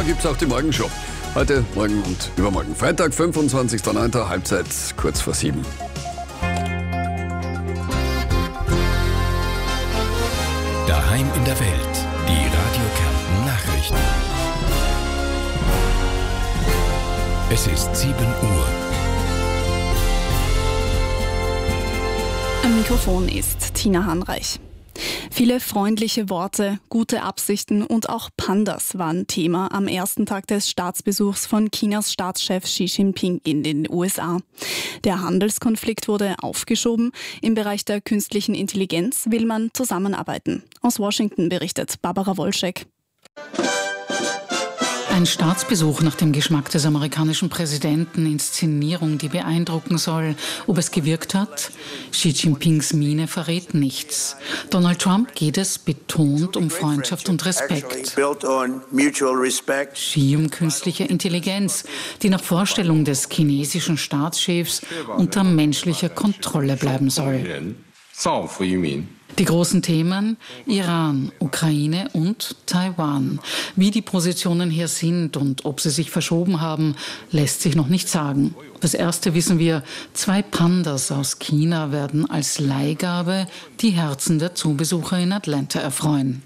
gibt es auch die Morgenshow. Heute, morgen und übermorgen. Freitag, 25.09. Halbzeit, kurz vor 7. Daheim in der Welt. Die Radio Kärnten Nachrichten. Es ist 7 Uhr. Am Mikrofon ist Tina Hanreich. Viele freundliche Worte, gute Absichten und auch Pandas waren Thema am ersten Tag des Staatsbesuchs von Chinas Staatschef Xi Jinping in den USA. Der Handelskonflikt wurde aufgeschoben. Im Bereich der künstlichen Intelligenz will man zusammenarbeiten. Aus Washington berichtet Barbara Wolschek. Ein Staatsbesuch nach dem Geschmack des amerikanischen Präsidenten, Inszenierung, die beeindrucken soll. Ob es gewirkt hat? Xi Jinpings Miene verrät nichts. Donald Trump geht es betont um Freundschaft und Respekt. Xi um künstliche Intelligenz, die nach Vorstellung des chinesischen Staatschefs unter menschlicher Kontrolle bleiben soll. Die großen Themen Iran, Ukraine und Taiwan. Wie die Positionen hier sind und ob sie sich verschoben haben, lässt sich noch nicht sagen. Das Erste wissen wir, 2 Pandas aus China werden als Leihgabe die Herzen der Zubesucher in Atlanta erfreuen.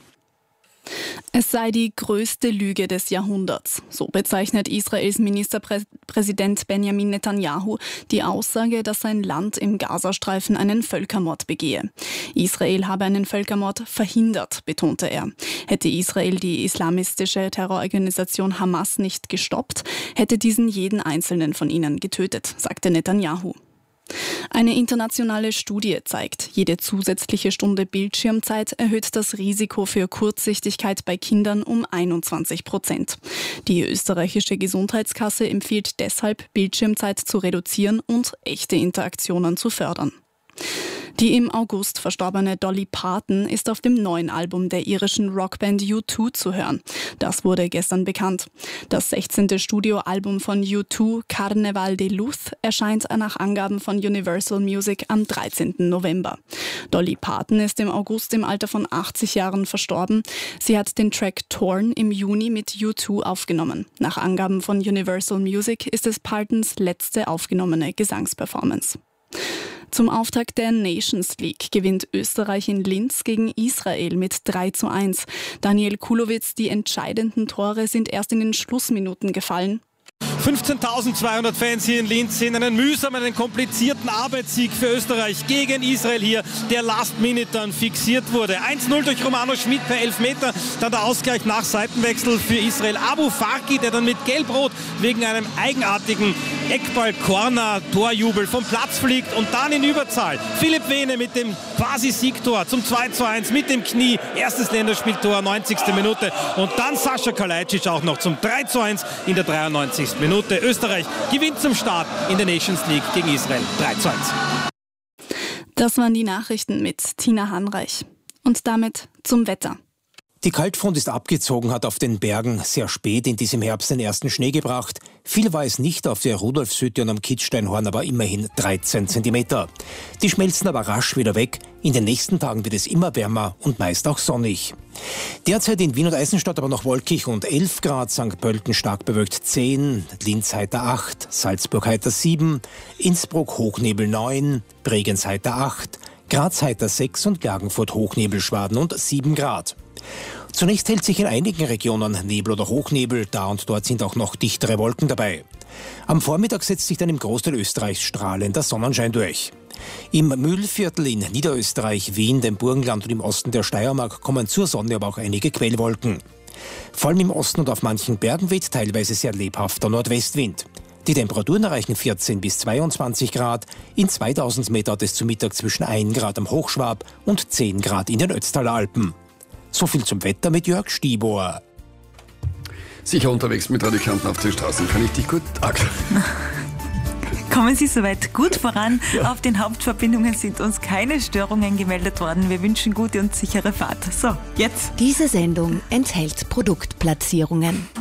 Es sei die größte Lüge des Jahrhunderts. So bezeichnet Israels Ministerpräsident Benjamin Netanyahu die Aussage, dass sein Land im Gazastreifen einen Völkermord begehe. Israel habe einen Völkermord verhindert, betonte er. Hätte Israel die islamistische Terrororganisation Hamas nicht gestoppt, hätte diesen jeden einzelnen von ihnen getötet, sagte Netanyahu. Eine internationale Studie zeigt, jede zusätzliche Stunde Bildschirmzeit erhöht das Risiko für Kurzsichtigkeit bei Kindern um 21%. Die österreichische Gesundheitskasse empfiehlt deshalb, Bildschirmzeit zu reduzieren und echte Interaktionen zu fördern. Die im August verstorbene Dolly Parton ist auf dem neuen Album der irischen Rockband U2 zu hören. Das wurde gestern bekannt. Das 16. Studioalbum von U2, Carnaval de Luz, erscheint nach Angaben von Universal Music am 13. November. Dolly Parton ist im August im Alter von 80 Jahren verstorben. Sie hat den Track Torn im Juni mit U2 aufgenommen. Nach Angaben von Universal Music ist es Partons letzte aufgenommene Gesangsperformance. Zum Auftakt der Nations League gewinnt Österreich in Linz gegen Israel mit 3:1. Daniel Kulowitz, die entscheidenden Tore sind erst in den Schlussminuten gefallen. 15.200 Fans hier in Linz sehen einen mühsamen, einen komplizierten Arbeitssieg für Österreich gegen Israel hier, der Last Minute dann fixiert wurde. 1:0 durch Romano Schmid per Elfmeter, dann der Ausgleich nach Seitenwechsel für Israel. Abu Farki, der dann mit Gelb-Rot wegen einem eigenartigen Eckball-Corner-Torjubel vom Platz fliegt und dann in Überzahl. Philipp Wehne mit dem Quasi-Siegtor zum 2:1 mit dem Knie. Erstes Länderspieltor, 90. Minute. Und dann Sascha Kalajdzic auch noch zum 3:1 in der 93. Minute. Österreich gewinnt zum Start in der Nations League gegen Israel 3:1. Das waren die Nachrichten mit Tina Hanreich. Und damit zum Wetter. Die Kaltfront ist abgezogen, hat auf den Bergen sehr spät in diesem Herbst den ersten Schnee gebracht. Viel war es nicht auf der Rudolfshütte und am Kitzsteinhorn, aber immerhin 13 Zentimeter. Die schmelzen aber rasch wieder weg. In den nächsten Tagen wird es immer wärmer und meist auch sonnig. Derzeit in Wien und Eisenstadt aber noch wolkig und 11 Grad, St. Pölten stark bewölkt 10, Linz heiter 8, Salzburg heiter 7, Innsbruck Hochnebel 9, Bregenz heiter 8, Graz heiter 6 und Klagenfurt Hochnebelschwaden und 7 Grad. Zunächst hält sich in einigen Regionen Nebel oder Hochnebel, da und dort sind auch noch dichtere Wolken dabei. Am Vormittag setzt sich dann im Großteil Österreichs strahlender Sonnenschein durch. Im Mühlviertel in Niederösterreich, Wien, dem Burgenland und im Osten der Steiermark kommen zur Sonne aber auch einige Quellwolken. Vor allem im Osten und auf manchen Bergen weht teilweise sehr lebhafter Nordwestwind. Die Temperaturen erreichen 14 bis 22 Grad. In 2000 Meter hat es zu Mittag zwischen 1 Grad am Hochschwab und 10 Grad in den Ötztaler Alpen. So viel zum Wetter mit Jörg Stibor. Sicher unterwegs mit Radio Kärnten auf den Straßen. Kann ich dich gut Kommen Sie soweit gut voran. Ja. Auf den Hauptverbindungen sind uns keine Störungen gemeldet worden. Wir wünschen gute und sichere Fahrt. So, jetzt. Diese Sendung enthält Produktplatzierungen.